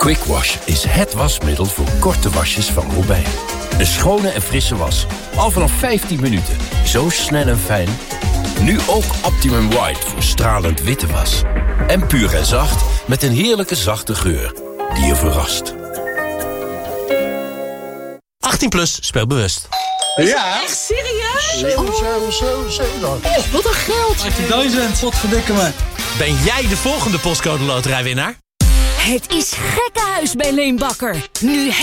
Quick Wash is het wasmiddel voor korte wasjes van Robijn. Een schone en frisse was. Al vanaf 15 minuten. Zo snel en fijn. Nu ook Optimum White voor stralend witte was. En puur en zacht met een heerlijke zachte geur die je verrast. 18 plus, speel bewust. Ja. Echt serieus? Zo. Oh, wat een geld. 18.000, wat verdikken me. Ben jij de volgende postcode loterijwinnaar? Het is gekkenhuis bij Leenbakker. Nu